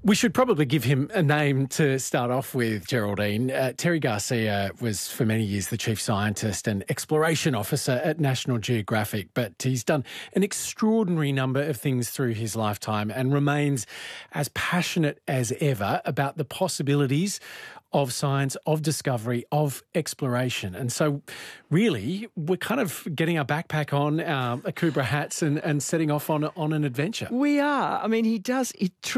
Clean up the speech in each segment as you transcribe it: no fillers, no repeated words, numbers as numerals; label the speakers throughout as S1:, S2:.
S1: We should probably give him a name to start off with, Geraldine. Terry Garcia was for many years the chief scientist and exploration officer at National Geographic, but he's done an extraordinary number of things through his lifetime and remains as passionate as ever about the possibilities of science, of discovery, of exploration. And so really, we're kind of getting our backpack on, our Akubra hats and setting off on an adventure.
S2: We are. I mean, he does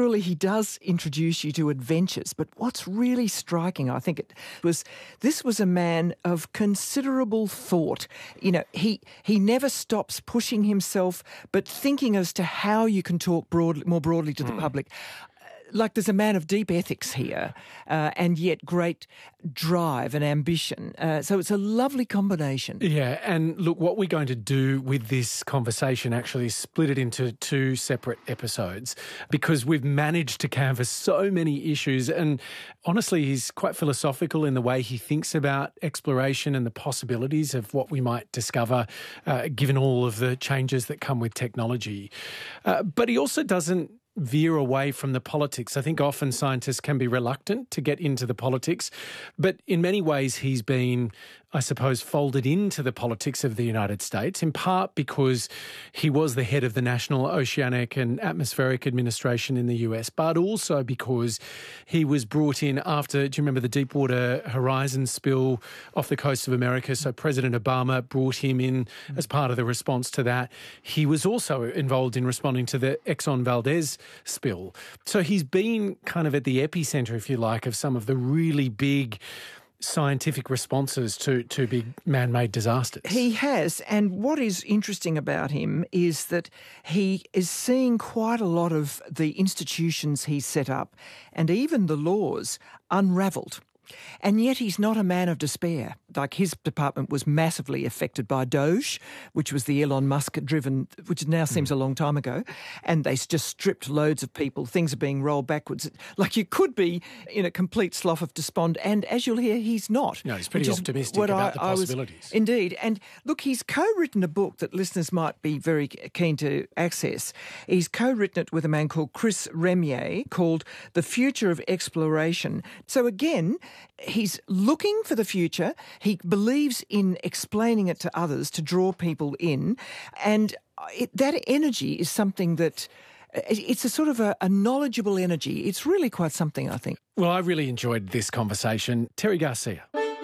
S2: introduce you to adventures. But what's really striking, I think, this was a man of considerable thought. You know, he never stops pushing himself, but thinking as to how you can talk more broadly to the public. Like there's a man of deep ethics here, and yet great drive and ambition. So it's a lovely combination.
S1: Yeah, and look, what we're going to do with this conversation actually is split it into two separate episodes because we've managed to canvass so many issues, and honestly, he's quite philosophical in the way he thinks about exploration and the possibilities of what we might discover given all of the changes that come with technology. But he also doesn't veer away from the politics. I think often scientists can be reluctant to get into the politics, but in many ways he's been, I suppose, folded into the politics of the United States, in part because he was the head of the National Oceanic and Atmospheric Administration in the US, but also because he was brought in after, do you remember the Deepwater Horizon spill off the coast of America? So President Obama brought him in as part of the response to that. He was also involved in responding to the Exxon Valdez spill. So he's been kind of at the epicenter, if you like, of some of the really big scientific responses to big man-made disasters.
S2: He has, and what is interesting about him is that he is seeing quite a lot of the institutions he set up and even the laws unravelled. And yet he's not a man of despair. Like his department was massively affected by Doge, which was the Elon Musk-driven, which now seems a long time ago, and they just stripped loads of people. Things are being rolled backwards. Like you could be in a complete slough of despond, and as you'll hear, he's not.
S1: No, he's pretty optimistic about the possibilities.
S2: Indeed. And look, he's co-written a book that listeners might be very keen to access. He's co-written it with a man called Chris Remier called The Future of Exploration. So again, he's looking for the future. He believes in explaining it to others to draw people in. And that energy is something that it's a sort of a knowledgeable energy. It's really quite something, I think.
S1: Well, I really enjoyed this conversation. Terry Garcia.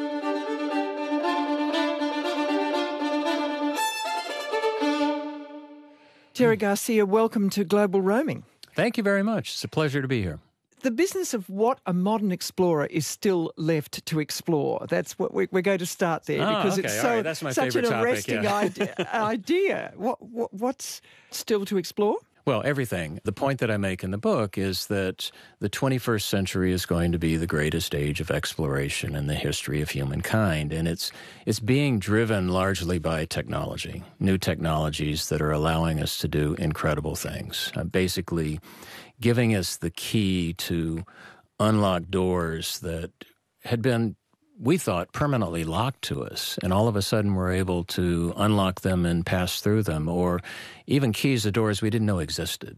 S2: Terry Garcia, welcome to Global Roaming.
S3: Thank you very much. It's a pleasure to be here.
S2: The business of what a modern explorer is still left to explore. That's what we're going to start there because it's so
S3: That's my
S2: such an
S3: favorite
S2: arresting idea. What's still to explore?
S3: Well, everything. The point that I make in the book is that the 21st century is going to be the greatest age of exploration in the history of humankind, and it's being driven largely by technology, new technologies that are allowing us to do incredible things, basically giving us the key to unlock doors that had been, we thought, permanently locked to us, and all of a sudden we're able to unlock them and pass through them, or even keys to doors we didn't know existed.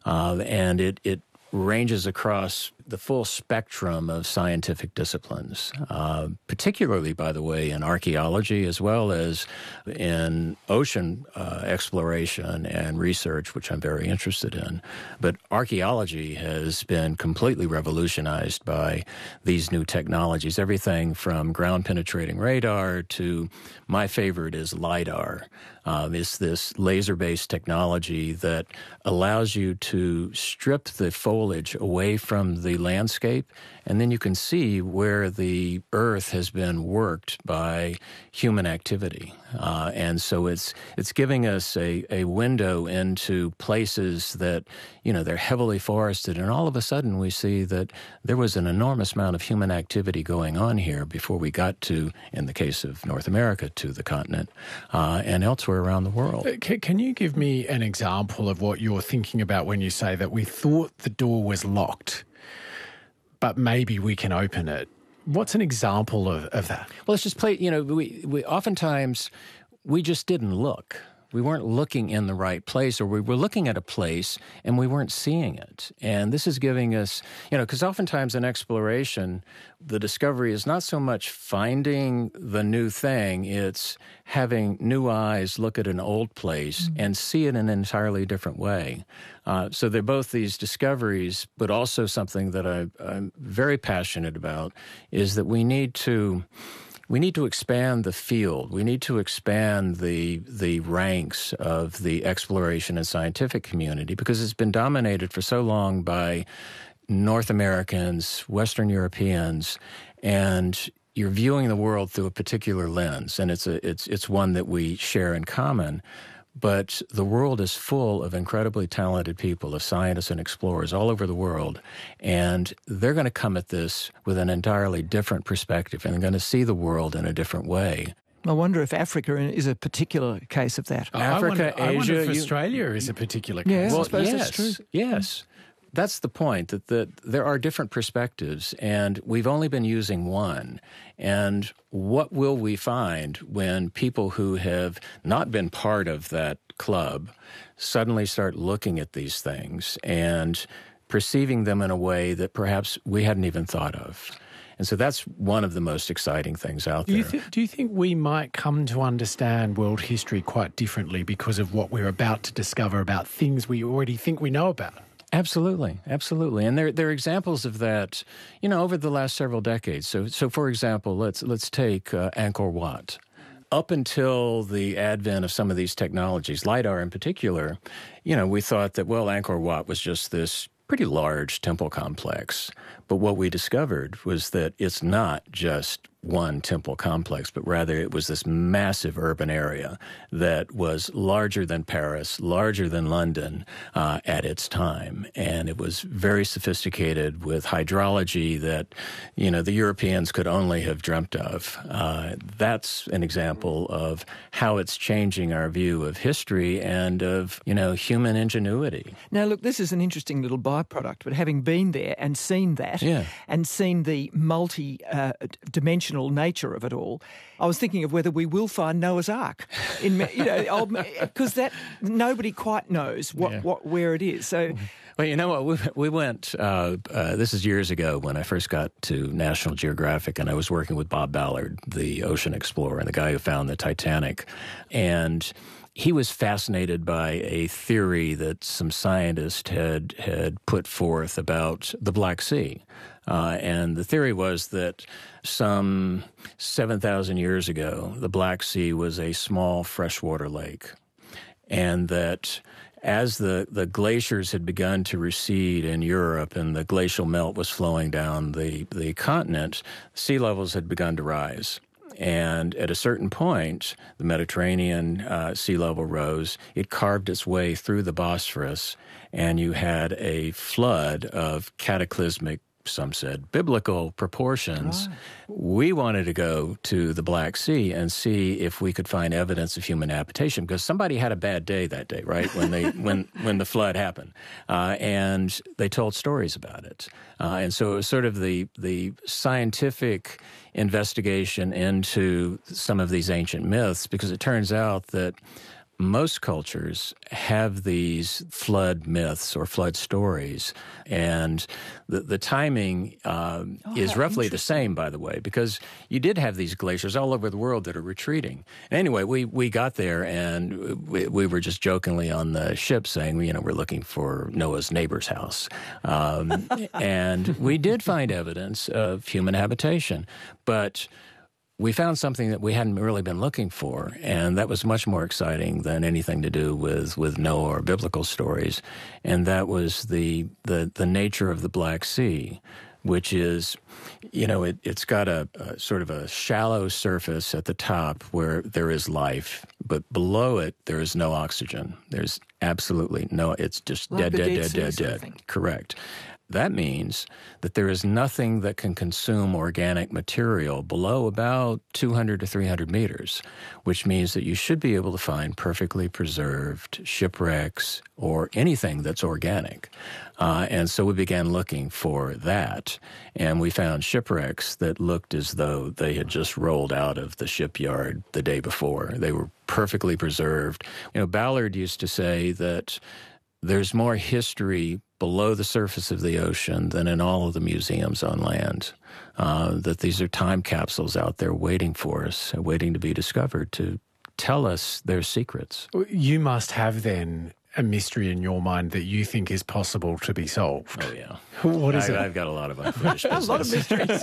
S3: And it ranges across the full spectrum of scientific disciplines, particularly, by the way, in archaeology as well as in ocean exploration and research, which I'm very interested in. But archaeology has been completely revolutionized by these new technologies, everything from ground-penetrating radar to, my favorite is LIDAR. It's this laser-based technology that allows you to strip the foliage away from the landscape, and then you can see where the earth has been worked by human activity. And so it's giving us a window into places that, they're heavily forested, and all of a sudden we see that there was an enormous amount of human activity going on here before we got to, in the case of North America, to the continent and elsewhere around the world.
S1: Can you give me an example of what you're thinking about when you say that we thought the door was locked, but maybe we can open it? What's an example of that?
S3: Well, let's just play, we oftentimes, we just didn't look. We weren't looking in the right place, or we were looking at a place and we weren't seeing it. And this is giving us, because oftentimes in exploration, the discovery is not so much finding the new thing, it's having new eyes look at an old place and see it in an entirely different way. So they're both these discoveries, but also something that I'm very passionate about is that we need to expand the field. We need to expand the ranks of the exploration and scientific community because it's been dominated for so long by North Americans, Western Europeans, and you're viewing the world through a particular lens, and it's one that we share in common. But the world is full of incredibly talented people, of scientists and explorers all over the world, and they're going to come at this with an entirely different perspective, and they're going to see the world in a different way.
S2: I wonder if Africa is a particular case of that.
S3: Africa,
S1: I wonder
S3: Asia,
S1: if Australia is a particular case.
S2: Yeah,
S3: well,
S2: I suppose
S3: yes,
S2: that's true.
S3: Yes. That's the point, that there are different perspectives, and we've only been using one. And what will we find when people who have not been part of that club suddenly start looking at these things and perceiving them in a way that perhaps we hadn't even thought of? And so that's one of the most exciting things out there.
S1: Do you think we might come to understand world history quite differently because of what we're about to discover about things we already think we know about?
S3: Absolutely, absolutely, and there are examples of that, over the last several decades. So for example, let's take Angkor Wat. Up until the advent of some of these technologies, LiDAR in particular, we thought that Angkor Wat was just this pretty large temple complex. But what we discovered was that it's not just one temple complex, but rather it was this massive urban area that was larger than Paris, larger than London at its time. And it was very sophisticated with hydrology that, the Europeans could only have dreamt of. That's an example of how it's changing our view of history and of, human ingenuity.
S2: Now, look, this is an interesting little byproduct, but having been there and seen that and seen the multi-dimensional nature of it all, I was thinking of whether we will find Noah's Ark, because that nobody quite knows where it is. So,
S3: well, you know what? We went. This is years ago when I first got to National Geographic, and I was working with Bob Ballard, the ocean explorer and the guy who found the Titanic, and he was fascinated by a theory that some scientists had put forth about the Black Sea. And the theory was that some 7,000 years ago, the Black Sea was a small freshwater lake, and that as the glaciers had begun to recede in Europe and the glacial melt was flowing down the continent, sea levels had begun to rise. And at a certain point, the Mediterranean sea level rose. It carved its way through the Bosphorus, and you had a flood of cataclysmic, some said, biblical proportions. Right. We wanted to go to the Black Sea and see if we could find evidence of human habitation, because somebody had a bad day that day, right, when they when the flood happened, and they told stories about it. And so it was sort of the scientific investigation into some of these ancient myths, because it turns out that most cultures have these flood myths or flood stories, and the timing is roughly the same, by the way, because you did have these glaciers all over the world that are retreating. And anyway, we got there, and we were just jokingly on the ship saying, we're looking for Noah's neighbor's house. And we did find evidence of human habitation, but we found something that we hadn't really been looking for, and that was much more exciting than anything to do with Noah or biblical stories, and that was the nature of the Black Sea, which is, it's got a sort of a shallow surface at the top where there is life, but below it there is no oxygen. There's absolutely no, it's just dead. Correct. that means that there is nothing that can consume organic material below about 200 to 300 meters, which means that you should be able to find perfectly preserved shipwrecks or anything that's organic. And so we began looking for that, and we found shipwrecks that looked as though they had just rolled out of the shipyard the day before. They were perfectly preserved. Ballard used to say that there's more history below the surface of the ocean than in all of the museums on land, that these are time capsules out there waiting for us, waiting to be discovered, to tell us their secrets.
S1: You must have, then, a mystery in your mind that you think is possible to be solved.
S3: Oh, yeah.
S1: What is it?
S3: I've got a lot of unfinished business.
S2: A lot of mysteries.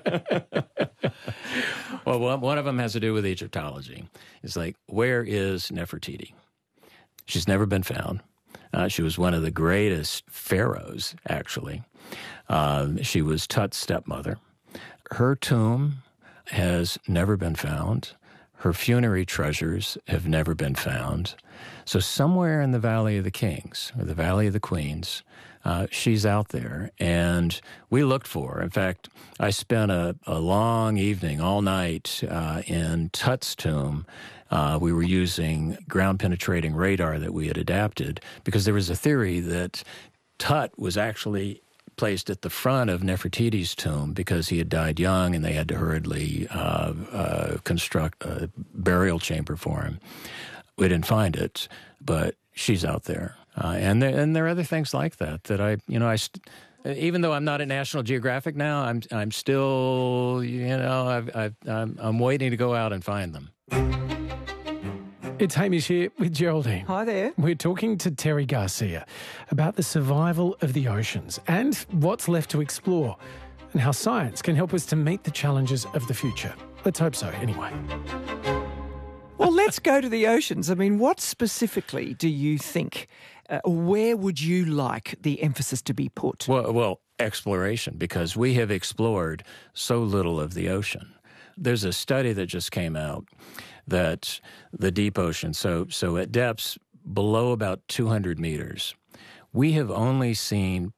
S3: Well, one of them has to do with Egyptology. It's like, where is Nefertiti? She's never been found. She was one of the greatest pharaohs, actually. She was Tut's stepmother. Her tomb has never been found. Her funerary treasures have never been found. So somewhere in the Valley of the Kings, or the Valley of the Queens, she's out there, and we looked for her. In fact, I spent a long evening, all night, in Tut's tomb. We were using ground-penetrating radar that we had adapted because there was a theory that Tut was actually placed at the front of Nefertiti's tomb because he had died young and they had to hurriedly construct a burial chamber for him. We didn't find it, but she's out there. And there are other things like that even though I'm not at National Geographic now, I'm still, I'm waiting to go out and find them.
S1: It's Hamish here with Geraldine.
S2: Hi there.
S1: We're talking to Terry Garcia about the survival of the oceans and what's left to explore, and how science can help us to meet the challenges of the future. Let's hope so, anyway.
S2: Well, let's go to the oceans. I mean, what specifically do you think, where would you like the emphasis to be put?
S3: Well, exploration, because we have explored so little of the ocean. There's a study that just came out that the deep ocean, so at depths below about 200 meters, we have only seen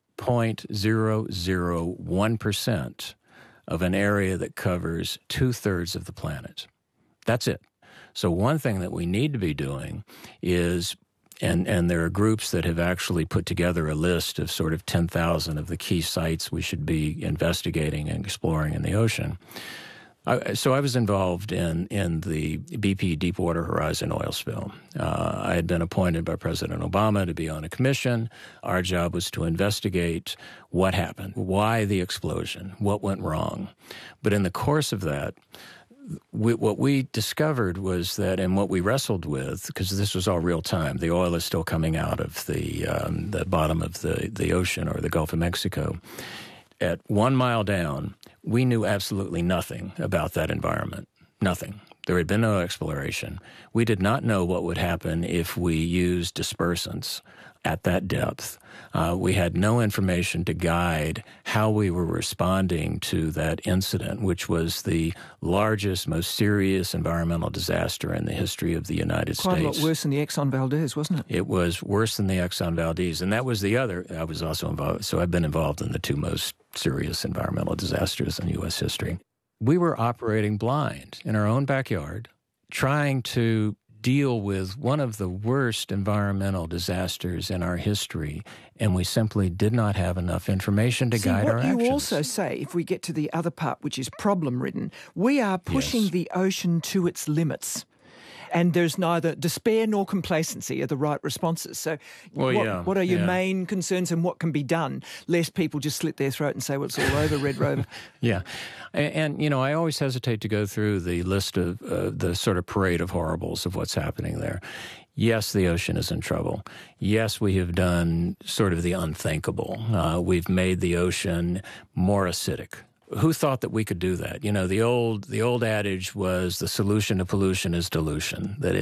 S3: 0.001% of an area that covers 2/3 of the planet. That's it. So one thing that we need to be doing is, and there are groups that have actually put together a list of sort of 10,000 of the key sites we should be investigating and exploring in the ocean. So I was involved in the BP Deepwater Horizon oil spill. I had been appointed by President Obama to be on a commission. Our job was to investigate what happened, why the explosion, what went wrong. But in the course of that, what we discovered was that, and what we wrestled with, because this was all real time, the oil is still coming out of the bottom of the ocean or the Gulf of Mexico. At 1 mile down, we knew absolutely nothing about that environment. Nothing. There had been no exploration. We did not know what would happen if we used dispersants at that depth. We had no information to guide how we were responding to that incident, which was the largest, most serious environmental disaster in the history of the United States.
S2: Quite a lot worse than the Exxon Valdez, wasn't it?
S3: It was worse than the Exxon Valdez, and that was the other. I was also involved, so I've been involved in the two most serious environmental disasters in U.S. history. We were operating blind in our own backyard, trying to deal with one of the worst environmental disasters in our history, and we simply did not have enough information to guide our actions.
S2: You also say, if we get to the other part, which is problem-ridden, we are pushing the ocean to its limits. And there's neither despair nor complacency are the right responses. So what are your main concerns and what can be done, lest people just slit their throat and say, well, it's all over, Red Rover?
S3: Yeah. And, I always hesitate to go through the list of the sort of parade of horribles of what's happening there. Yes, the ocean is in trouble. Yes, we have done sort of the unthinkable. We've made the ocean more acidic. Who thought that we could do that? The old adage was the solution to pollution is dilution, that